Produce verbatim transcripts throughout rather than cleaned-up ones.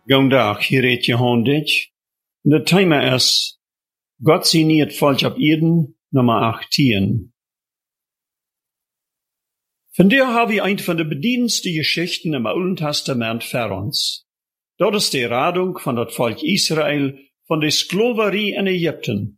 Goedendag, hier heet Johan Ditch. Het thema is God signeert Volk op Erden, nummer achttien. Vandaag haben wir eine von den bedienendsten Geschichten im Alten Testament vor uns. Dat is die Radung von das Volk Israel von der Sklaverei in Ägypten.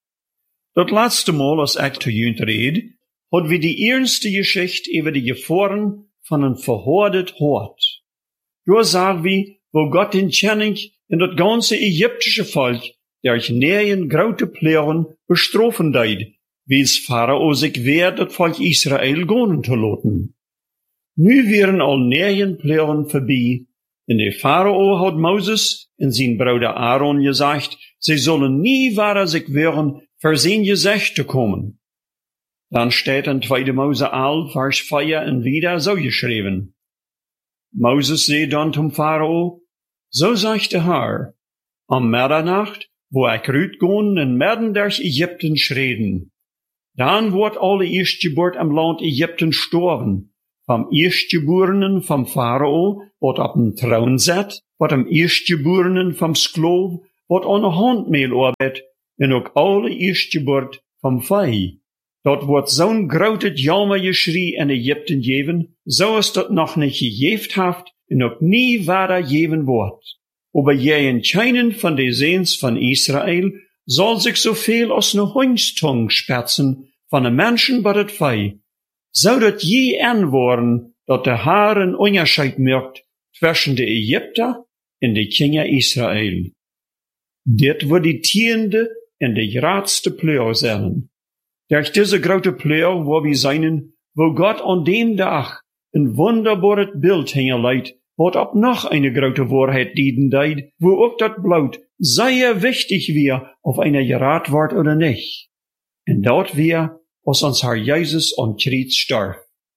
Dat laatste Mal, als ik te junt red, hadden we die eerste Geschichte über die Gefahren von een verhordet Hort. Daar sagen wir, wo Gott den Tjenning in das ganze ägyptische Volk durch neuen grote Plagen bestrafen deed, wie es Pharao sich wehrt, das Volk Israel gehen zu lassen. Nu wären all neuen Plagen vorbei, und der Pharao hat Moses und sein Bruder Aaron gesagt, sie sollen nie weiter sich wehren, für sein Gesicht zu kommen. Dann steht in zweiter Mose acht, Vers vier und wieder so geschrieben. Moses zei dann zum Pharao, so sagt der Herr, am Mitternacht, wo ich rütgehen in Midden durch Ägypten schreden, dann wird alle Erstgeburt am Land Ägypten sterben, vom Erstgeborenen vom Pharao, wat op een Thron zet, wat am Erstgeborenen vom Sklav, wat an der Handmehl arbeitet, und auch alle Erstgeburt vom Vieh. Dat wordt zo'n groot jammergeschrei in Ägypten geven, zoals dat nog niet gegeven heeft en ook nie weiter geven wordt. Aber jeden keinen von de Seens van Israel zal zich zoveel als ne Hondstung sperzen van de mensen bij het Vieh, zodat je aanwoorden dat de Heer een onderscheid merkt tussen de Egypter en de Kinder Israel. Dit wordt die tiende en de grootste pleur zijn. Durch diese grote pleur, wo wir seinen, wo Gott an dem Tag ein wunderbares Bild hingelegt, wat op noch eine grote Wahrheit dienen deed, wo auch dat Blut sehr wichtig wir, ob einer gerat wird oder nicht. Und dort wir, als uns Herr Jesus an Kreuz starb.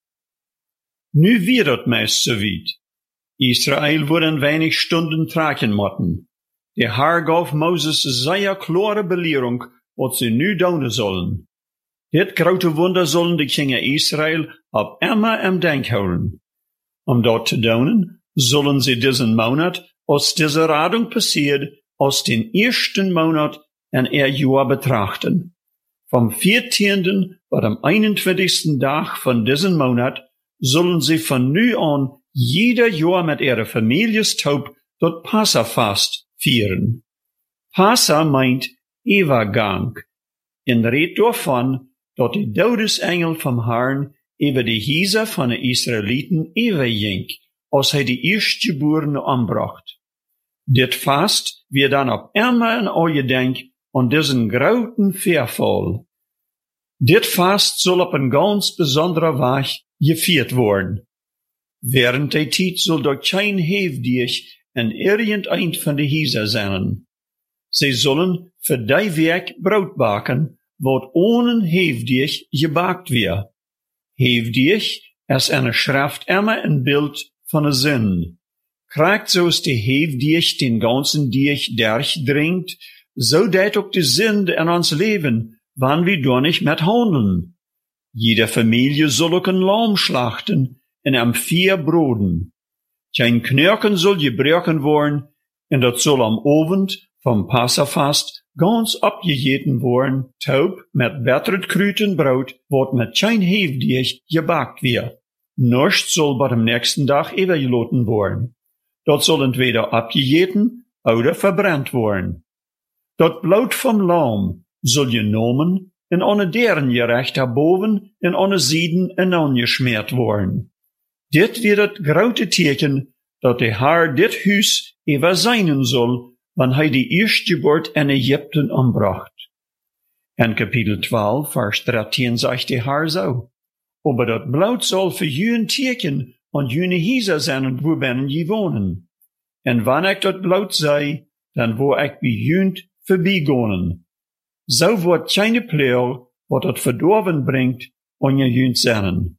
Nu wird dat meist so weit. Israel wurde in wenig Stunden tragen motten. Der Herr gaf Moses sehr klare Belehrung, wat sie nu doen sollen. Dit grote Wunder sollen de Kinder Israel op immer im Denk houden. Um dat te doen, sollen sie diesen Monat, als diese Radung passiert, als den ersten Monat in ihr Jahr betrachten. Vom vierzehnten bis am einundzwanzigsten Tag von diesem Monat sollen sie von nu an jeder Jahr mit ihrer Familiestaub dort Passafast vieren. Passa meint Übergang. In Red davon, dat die Todesengel vom Herrn über die Häuser von den Israeliten überging, als hij die Erstgeborene anbracht. Dit Fast wird dann op immer in euer Denk an diesen großen Verfall. Dit Fast soll op een ganz besonderer Weg geviert worden. Während der Zeit soll dort kein Hefdiech in irgendein von den Häuser sein. Sie sollen für die Werk Brot backen, wat ohne Hefdiech gebakt wird. Hefdiech ist eine Schrift immer ein Bild von der Sünde. Kriegt so ist die Hefdiech den ganzen Diech durchdringt, so dat auch die Sünde in uns Leben, wann wir doch nicht mit handeln. Jede Familie soll auch ein Lamm schlachten und am vier broden. Kein Knirken soll gebrochen worden, und dat soll am Abend vom Passafast ganz abgejeten worden, taub mit betteret Krütenbrot, wat mit kein Hefdiech gebakt wird. Nichts soll bei dem nächsten Tag übergelaten worden. Dat soll entweder abgejeten oder verbrannt worden. Dat Blut vom Lamm soll genommen en an deren gerecht erboven en an Sieden angeschmiert worden. Dit wird dat grote Teken, dat der Herr dit Huis über seinen soll, wann hij die Erstgeburt in Ägypten anbracht. In Kapitel zwölf, Vers dreizehn sagt der Herr so, aber dat Blut soll für jün Teken und jüne Häuser sein, wo binnen je wohnen. En wann ik dat Blut sei, dann wo ik bij jünt vorbeigonen. So wird keine Pleur, wat dat verdorven bringt, an je jünt sein.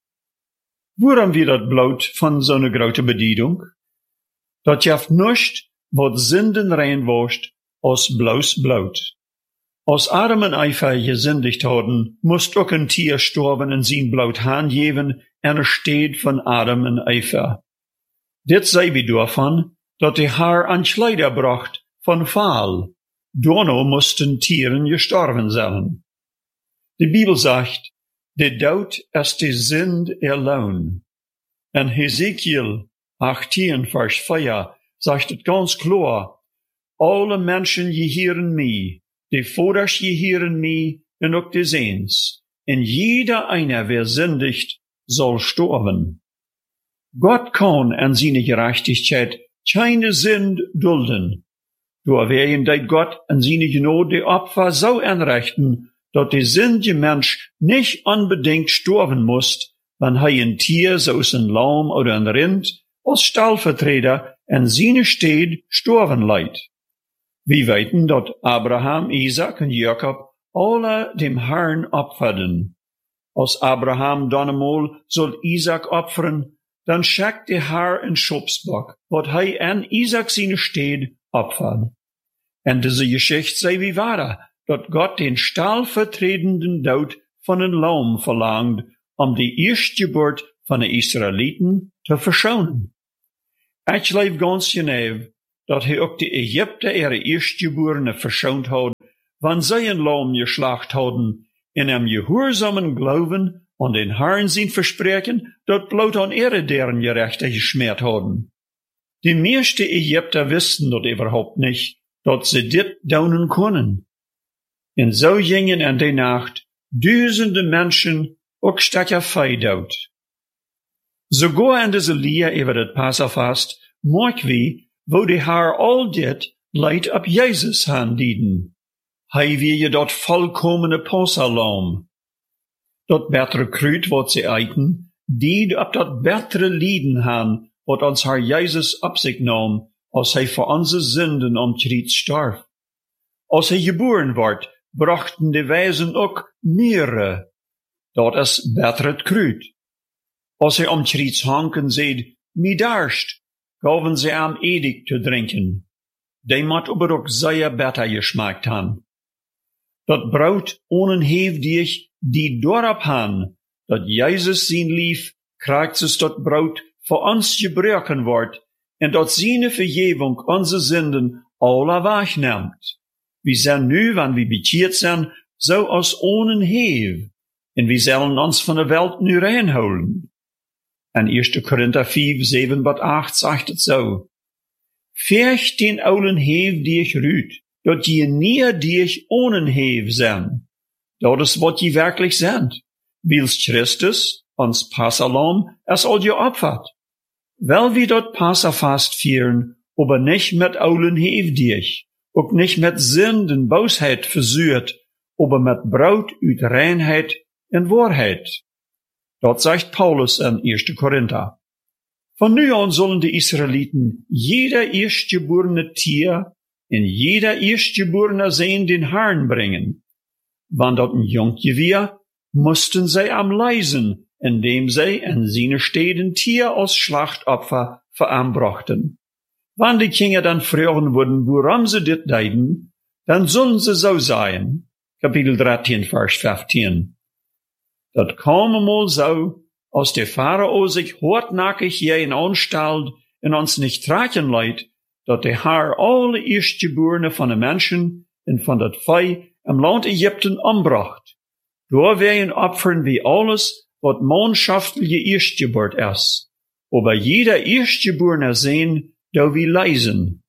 Waarom wird dat Blut von so ne grote Bedienung? Dat jaft nicht, wat Sünden reinwascht, als bloß Blut. Als Adam en Eva gesündigt hadden, moest ook een Tier sterben en zijn Blut handgeven en er steht von Adam en Eva. Dit sei wie davon, dat de Herr an Kleider bracht von Pfahl. Donno mussten Tieren gestorben sein. Die Bibel sagt, der Tod ist die Sünd ihr Lohn. In Hesekiel achttien, Vers vier sagt es ganz klar, alle Menschen gehören mir, die Vaters gehören mir und auch die Sehns. Und jeder einer, wer sündigt, soll sterben. Gott kann an seine Gerechtigkeit keine Sünd dulden. Door werden dat Gott an seine Gnade die Opfer so anrichten, dat der sündige Mensch nicht unbedingt sterben muss, wenn er ein Tier, so ein Lamm oder ein Rind, als Stellvertreter an seine Stede sterben leiht. Wir weten, dat Abraham, Isaac und Jakob alle dem Herrn opferten. Als Abraham dann einmal soll Isaac opfern, dann schickt der Herr ein Schopsbock, wat hij an Isaac seine Stede opfert. En diese Geschichte sei wie wahr, dat Gott den stellvertretenden Tod von einem Lamm verlangt, um die Erstgeburt von den Israeliten zu verschonen. Ich glaube ganz genau, dat hij auch die Ägypter ihre Erstgeborene verschont hat, wann sie ein Lamm geschlacht hadden, in einem gehorsamen Glauben an den Herrn sein Versprechen, dat bloot an ihre deren Gerechte geschmiert hadden. Die meisten Ägypter wussten dat überhaupt nicht, dat sie dit daunen können. Und so gingen in der Nacht Duizenden Menschen auch statt Fei dood. Sogar in deze leer über das Passafast, merken wir, wo die Herr all dit Leid ab Jesus handieden. Hij wie je dat vollkommene Passalam. Dat bessere Krut, wat sie eiten, die ab dat bessere Lieden han, wat ons Herr Jesus op zich nam, als hij voor onze Sünden am Kreuz starb. Als hij geboren wordt, brachten de Weisen ook Meere. Dat is bessere Krut. Als hij am Kreuz hanken zeid, mi darst, gaven sie am edig te drinken. Die mat aber ook sehr beter geschmeckt han. Dat Braut ohne Hefdig, die dorp han, dat Jesus sein lief, krijgt es dat Braut voor ons gebruiken wordt, en dat seine Vergebung onze Sünden alle wegnimmt. Wir sind nu, wenn wir bekeerd zijn, so als ohne Hev, en wir sollen uns von der Welt nu reinholen. En eerste Korinther vier, sieben bis acht sagt es so. Fürcht den oulen Hev dich rüht, dat je nie dich ohne Hev zijn. Dat is wat je wirklich sind. Wils Christus, ons Passalam, es al je opvat. Wel wie dat Passafast vieren, aber nicht mit oulen Hev dich, ook nicht mit Sünden, Bosheit versucht, aber mit Braut uit Reinheit en Wahrheit. Dat sagt Paulus in eerste Korinther. Von nu an sollen die Israeliten jeder erstgeborene Tier en jeder erstgeborene Seen den Herrn bringen. Wann dat ein Jungje wir, mussten sie am Leisen, indem sie in seine Städten Tier als Schlachtopfer veranbrachten. Wann die Kinder dann fragen würden, woran sie dit deiden, dann sollen sie so sein. Kapitel dreizehn, Vers fünfzehn. Dat kam einmal so, als der Pharao sich hartnackig jähen anstellt und uns nicht tragen leidt, dat der Herr alle Erstgeborene von den Menschen und von dat Vieh im Land Ägypten umbracht. Da werden Opfern wie alles, wat mannschaftliche Erstgeburt ist. Aber jeder Erstgeborene sehen, da wie leisen.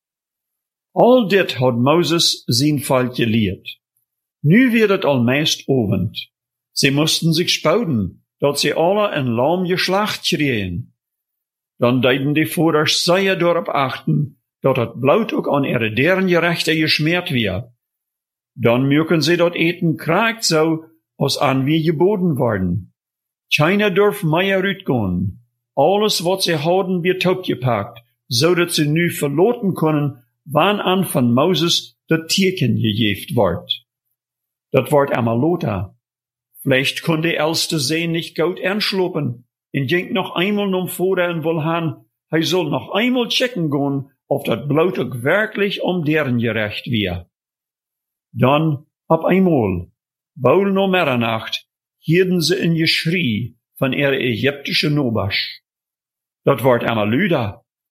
All dit hat Moses sein Volk gelehrt. Nu wird het almeest Abend. Sie mussten sich spauden, dat sie alle ein Lamm geschlacht kriegen. Dann deiden die Vaters sehr darauf achten, dat het Blut auch an ihre deren Gerechte geschmiert wird. Dann mögen sie dort eten kragt so, als an wie geboten worden. Keiner darf mehr rütgehen. Alles, was sie haben, wird topgepackt, so dat sie nu verloten können, wann an von Moses das Tierchen gegeft wird. Dat wordt einmal Lothar. Vielleicht kon der älste Sehen nicht gut anschlopen, und ging noch einmal um Vater und will han, hij soll noch einmal checken gehen, ob dat Blut auch wirklich um deren gerecht wir. Dann, ab einmal, baul no Mitternacht, hierden sie ein Geschrei von ihrer ägyptischen Nobasch. Dat wordt einmal Lüder.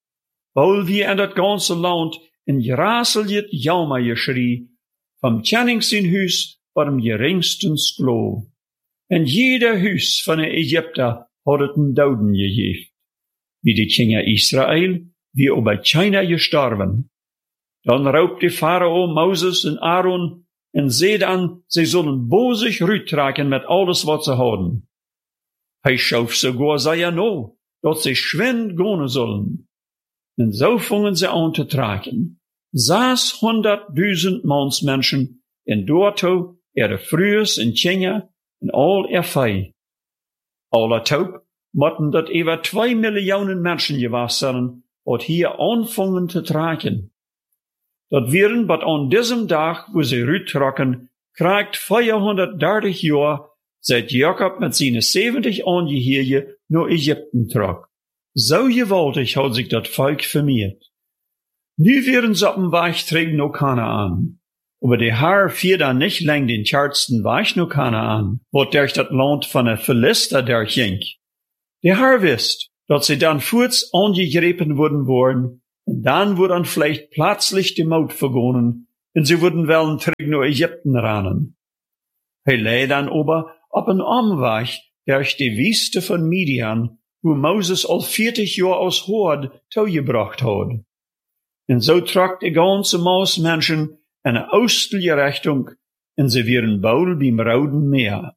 weil wir in dat ganze Land in gerasseljet jammer geschrie, vom Tjenningsinhuis vom geringsten Sklov. En jeder huis van de Egypter had het een doden gegeven. Wie de Kinder Israël, wie ook bij China gestorven. Dan raubt de Pharao Moses en Aaron en zei dan, zij zullen bozig uittragen met alles wat ze hadden. Hij schoof sogar zij no, dat ze schwind gaan zullen. En zo vongen ze aan te tragen. zeshonderdduizend mansmensen en doorto er de vrouws en kinderen en al er vee. Alle taub moeten dat over twee miljoen mensen geweest zijn, wat hier aanvangen te tragen. Dat wären wat aan diesem dag, wo ze uittrokken, krijgt vierhonderddertig jaar, seit Jakob met zijn zeventig Angehörigen naar Egypten trok. Zo gewaltig had zich dat volk vermeerd. Nu wären ze op een weg terug naar Kanaan. Aber der Herr fiel da nicht lang den chartsten Weg nach Kanaan, wat durch dat Land von der Philister durchging. Der Herr wisst, dass sie dann kurz angegriffen worden waren, und dann wurde dann vielleicht plötzlich die Maut vergonnen, und sie würden wollen zurück nach Ägypten rennen. Er lei dann aber auf einen Umweg durch die Wüste von Midian, wo Moses al vierzig Jahre aus Hord zugebracht hat. Und so trug die ganze Maus Menschen in eine östliche Richtung, und sie wären wohl beim Roten Meer.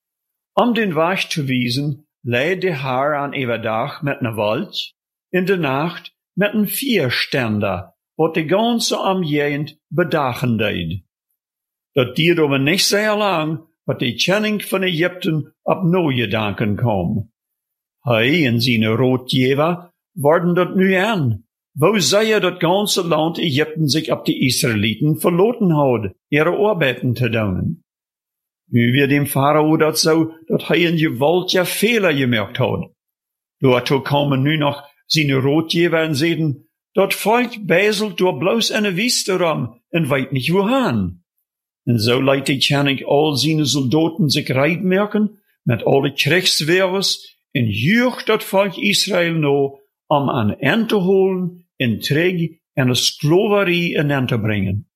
Um den Weg zu wiesen, leid der Herr an Everdach mit einer Wald, in der Nacht mit einem Vierständer, wat die ganze Umgegend bedachen deed. Dat diert aber nicht sehr lang, wat die Tjenning von Ägypten ab neue Gedanken kam. Hij en seine Rotgeber worden dat nu an. Wo sei er dat ganze Land Ägypten sich ab die Israeliten verloten had, ihre Arbeiten te doen. Nu wird dem Pharao dat so, dat hij een gewaltiger Fehler gemerkt had. Dorto kamen nu noch seine Rotgeber en zeiden, dat Volk bezelt door bloos in de Wüste rum en weet niet wohin. En so leidt die Tjenning al seine Soldaten sich reitmerken, met alle Kriegswehrers, en jucht dat Volk Israel no, om aan en te holen, en terug en de Sklaverei in en te brengen.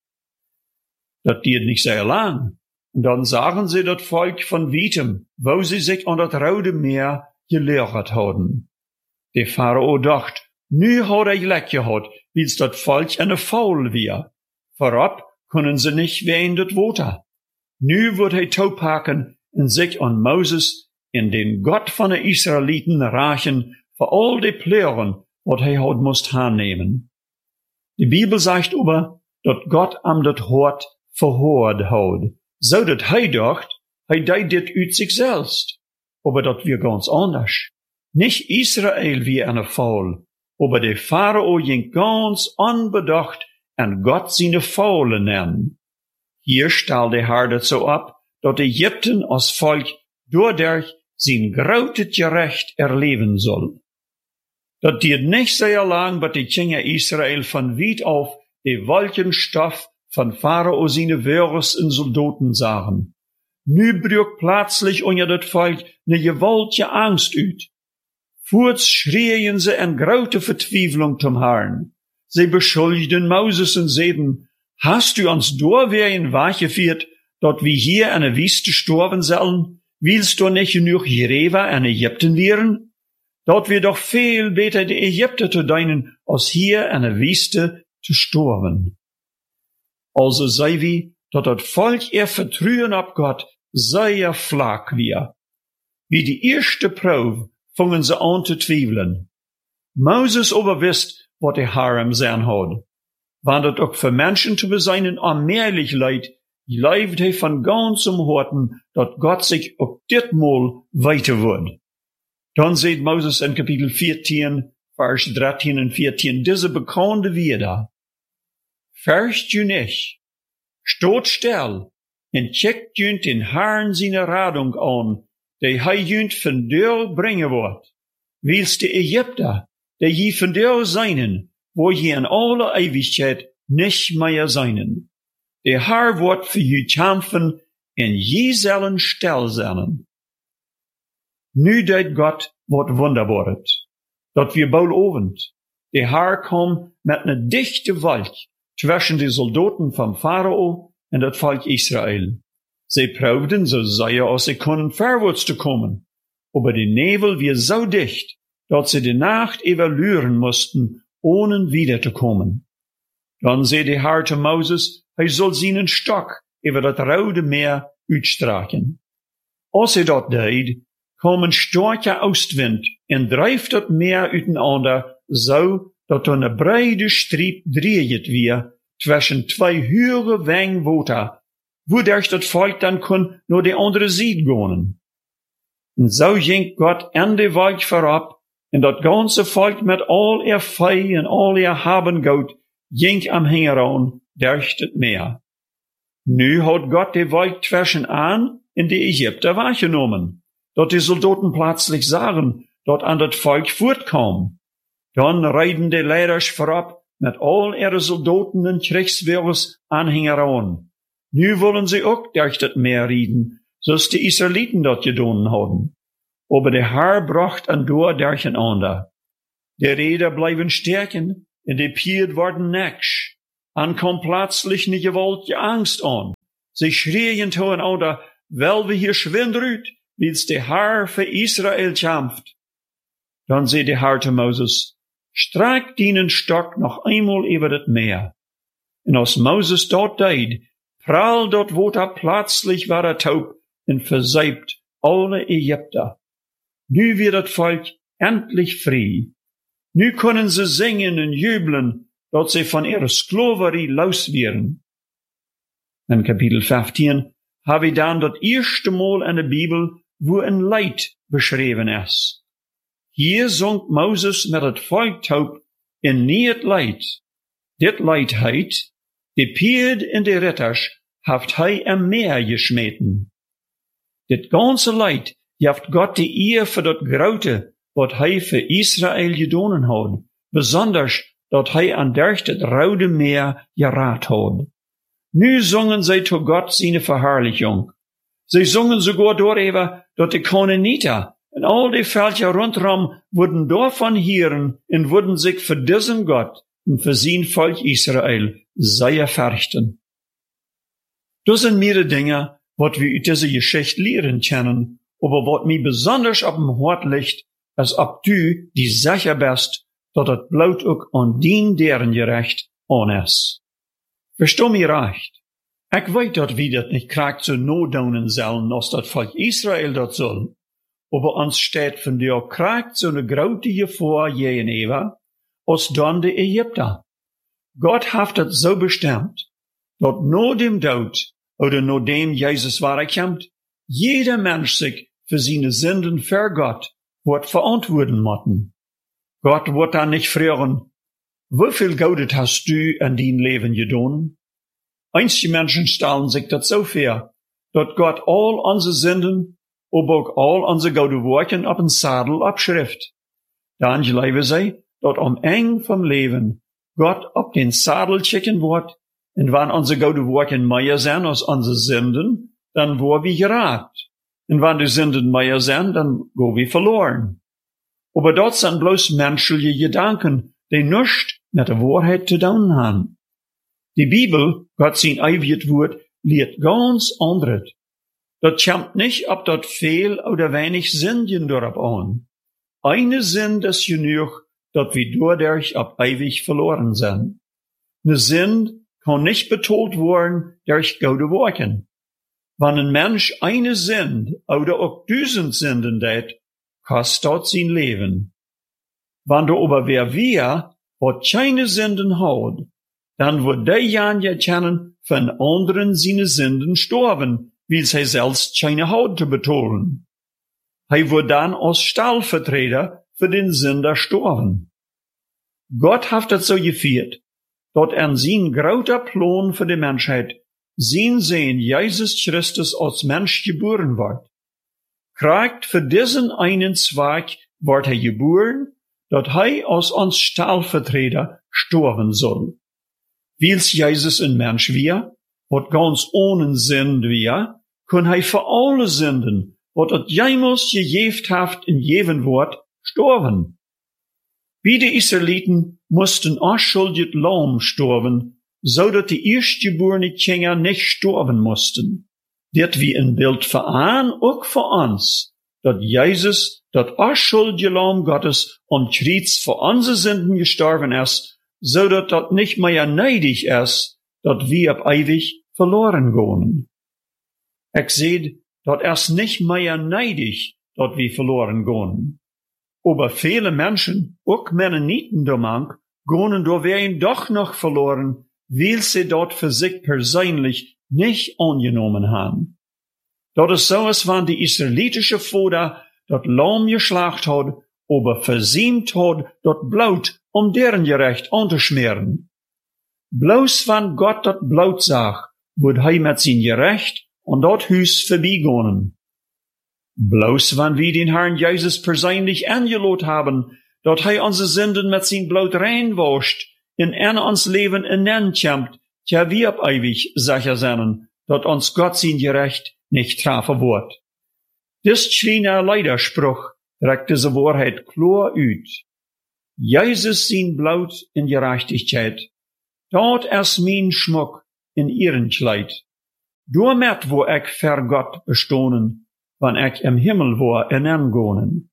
Dat duurt niet sehr lang. En dan zagen ze dat Volk van Wietem, wo sie sich an dat Rode Meer gelehrt hadden. De Pharao dacht, nu had hij gelijk gehad, wils dat Volk eine Faul weer. Voorop kunnen ze niet weer in dat water. Nu wordt hij toepakken en zich aan Moses en den Gott van de Israeliten rachen voor al die pleuren, wat hij had moest aannemen. De Bibel zegt aber, dat Gott am dat Hort verhoord had, zodat hij dacht, hij deed dit uit zichzelf. Aber dat weer ganz anders. Nicht Israel wie eine Faul, aber der Pharao ging ganz unbedacht en Gott seine Faule nennen. Hier stel der Herr dat so ab, dat Ägypten als Volk doordurch zijn groot gerecht erleben soll. Dat duurt nicht sehr lang, but die Kinder Israel von weit auf die Wolkenstoff von Pharao seine Wörers und Soldaten sahen. Nu brüch plötzlich unter dat Volk ne gewaltige Angst uit. Voorts schrien ze in grote Vertwijfelung zum Herrn. Sie beschuldigten Moses und zeiden, hast du uns doorwegen weggeführt, dat wir hier in der Wüste sterben sollen? Willst du nicht genug Jereva in Ägypten wären? Dort wir doch viel beter die Ägypter zu dienen, als hier in der Wüste zu sterben. Also sei wie, dat dat Volk ihr Vertrauen ab Gott sehr flach wir. Wie die erste Probe fangen sie an zu zweifeln. Moses aber wisst, wat der Herr im Sinn hat. Wann dat auch für Menschen zu beseinen allmählich leid, leibt er von ganzem Horten, dat Gott sich auch ditmal weiter wird. Dann seht Moses in Kapitel vierzehn, Vers dreizehn und vierzehn, diese bekannte Wieder. Fürcht du nicht, steht still, und checkt jünt den Herrn seine Radung an, der hei jünt von dir bringen wird. Willst die Ägypter, der je von dir seinen, wo je in aller Ewigkeit nicht mehr seinen. Der Herr wird für je kämpfen, en je sollen still sein. Nu deed Gott wat wunderbaret, dat wir bouwlovend. Der Herr kam mit einer dichten Wolk zwischen die Soldaten vom Pharao und das Volk Israel. Sie probieren so sehr, als sie können, vorwärts zu kommen. Aber die Nebel war so dicht, dass sie die Nacht evaluieren mussten, ohne wiederzukommen. Dann seh der Herr zu Moses, er soll seinen Stock über das Rode Meer uitstrecken. Als er dat deed, kam ein starker Ostwind und dreif dat Meer uiteinander, so dat er eine breite Striep dreht wir zwischen zwei höhere Wängen Water, wodurch das Volk dann kon nur die andere Seite gehen. Und so ging Gott an die Wolk vorab, und das ganze Volk mit all ihr Vieh und all ihr Habengut ging am Hingeran durch das Meer. Nu hat Gott die Wolk zwischen an in die Ägypter wahrgenommen, dort die Soldaten plötzlich sahen, dort an das Volk fortkam. Dann reiten die Leiders vorab mit all ihre Soldaten und Kriegswehrs anhängeran. Nu wollen sie auch durch das Meer rieden, so's die Israeliten dort gedonnen haben. Aber der Herr bracht an Dor durcheinander. Die Räder bleiben stärken, und die Pied worden näcksch. An kommt plötzlich eine gewaltige Angst an. Sie schrien zueinander, weil wir hier schwindrüt, wie's der Herr für Israel kämpft. Dann seh der Herr zu Moses, streck deinen Stock noch einmal über das Meer. Und als Moses dort deed, prall dort Water plötzlich war er taub und verseibt alle Ägypter. Nu wird das Volk endlich frei. Nu können sie singen und jubeln, dass sie von ihrer Sklaverei los wären. In Kapitel fünfzehn habe ich dann das erste Mal in der Bibel, wo ein Leid beschrieben ist. Hier sang Moses mit das Volk taub in nie het Leid. Dit Leid heit, die Pied in die Ritters haft hei am Meer geschmeten. Dit ganze Leid jaft Gott die Ehr für dat Graute, wat hei für Israel gedonen hat, besonders dat hei an durch das Rode Meer gerat hat. Nu sungen sie zu Gott seine Verherrlichung. Sie sungen sogar darüber, dat die Koneniter und all die Völker rundherum wurden davon hören und wurden sich für diesen Gott und für sein Volk Israel sehr fürchten. Das sind mehrere Dinge, wat wir aus dieser Geschichte lehren können, aber wat mir besonders auf dem Hort liegt, als ob du die sicher bist, dat het Blut auch an dien deren gerecht an ist. Versteh mir recht. Ich weiß, dat wir das nicht kriegt zu nodonen sollen, als das Volk Israel dat soll. Aber uns steht von dir kriegt so eine grote Gefahr gegenüber, als dann die Ägypter. Gott hat das so bestimmt, dat no dem Tod oder no dem Jesus wiederkommt, jeder Mensch sich für seine Sünden für Gott wird verantworten müssen. Gott wird dann nicht fragen, wie viel Gutes hast du in dein Leben getan? Einige Menschen stellen sich das so vor, dass Gott all unsere Sünden, aber auch all unsere gute Worte auf den Sadel abschrift. Dann glauben sie, dass am Ende vom Leben Gott auf den Sadel schicken wird, und wenn unsere gute Worte mehr sind als unsere Sünden, dann wo wir gerat. Und wenn die Sünden mehr sind, dann go wir verloren. Aber dort sind bloß menschliche Gedanken, die nichts mit der Wahrheit zu tun haben. Die Bibel, Gott sein ewiges Wort, lehrt ganz anderes. Das kommt nicht, ob dort viel oder wenig Sünden darauf an. Eine Sünde ist genug, dass wir dadurch auf ewig verloren sind. Eine Sünde kann nicht betont werden durch gute Worte. Wenn ein Mensch eine Sünde oder auch tausend Sünden tät, kostet dort sein Leben. Wenn du aber wer wir, wat keine Sünden hat, dann wird derjenige kennen von anderen seine Sünden sterben, weil sie selbst keine Haut zu betonen. Er wird dann als Stellvertreter für den Sünder sterben. Gott hat das so geführt, dort an sein großer Plan für die Menschheit sein Sehen Jesus Christus als Mensch geboren wird. Kriegt für diesen einen Zweig wird er geboren, dat er als uns Stellvertreter sterben soll. Weil's Jesus ein Mensch wir, wat ganz ohne Sünde wir, kann er für alle Sünden, wat er jemals gejeft haft in jedem Wort, sterben. Wie die Israeliten mussten unschuldig Lamm sterben, so dat die erstgeborene Kinder nicht sterben mussten. Dit wie een Bild für an, ook für uns, dat Jesus, dat unschuldige Lamm Gottes, am Kreuz für unsere Sünden gestorben ist, so dat dat nicht mehr neidig ist, dat wir ab ewig verloren gehen. Ich seh, dat es nicht mehr neidig, dat wir verloren gehen. Aber viele Menschen, auch Mennoniten damals, gehen da werden doch noch verloren, weil sie dort für sich persönlich nicht angenommen haben. Dat ist so, als wenn die israelitische Vater dat Lamm geschlacht hat, aber versiemt hat, dat Blut, um deren Gerecht anzuschmieren. Bloß wenn Gott dat Blut sah, wird er mit sein Gerecht und dat Hus vorbeigehen. Bloß wenn wir den Herrn Jesus persönlich angelot haben, dat er unsere Sünden mit sein Blut reinwascht, in ein uns Leben hineinkämmt, ja wir ab ewig sicher sein, dat uns Gott sein Gerecht nicht treffen wird. Dis schwiener Leiderspruch trägt diese Wahrheit klar uit. Jesus sein Blut in Gerechtigkeit, dort ist mein Schmuck in ihren Kleid. Damit wo ich für Gott bestohnen, wann ich im Himmel war hinangonen.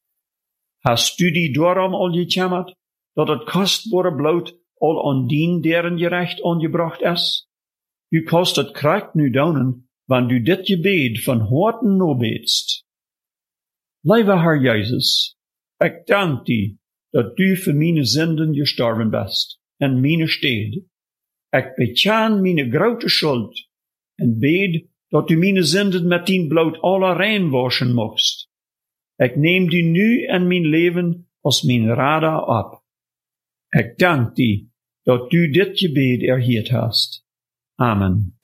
Hast du die darum all gekämmert, dat het kostbare Blut all an dien deren Gerecht angebracht ist? Du kannst het krijgt nu daunen, wann du dit Gebet von Horten no betst. Lieber Herr Jesus, ich dank dir, dat du für meine Sünden gestorben bist, in meine Stede. Ich bekenn meine grote Schuld, en bed, dat du meine Sünden mit dein Blut alle reinwaschen mocht. Ich neem die nu in mein Leben als mein Radar ab. Ich dank dir, dat du dit Gebet erhielt hast. Amen.